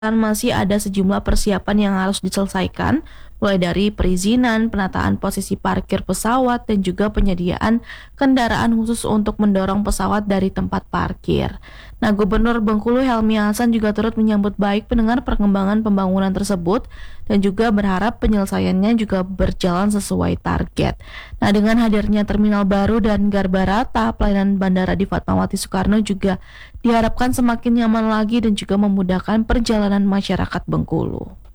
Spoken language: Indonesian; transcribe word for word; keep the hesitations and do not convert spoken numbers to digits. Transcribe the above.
Kan masih ada sejumlah persiapan yang harus diselesaikan, mulai dari perizinan, penataan posisi parkir pesawat, dan juga penyediaan kendaraan khusus untuk mendorong pesawat dari tempat parkir. Nah, Gubernur Bengkulu Helmi Hasan juga turut menyambut baik pendengar perkembangan pembangunan tersebut dan juga berharap penyelesaiannya juga berjalan sesuai target. Nah, dengan hadirnya terminal baru dan Garba Rata, pelayanan bandara di Fatmawati Soekarno juga diharapkan semakin nyaman lagi dan juga memudahkan perjalanan masyarakat Bengkulu.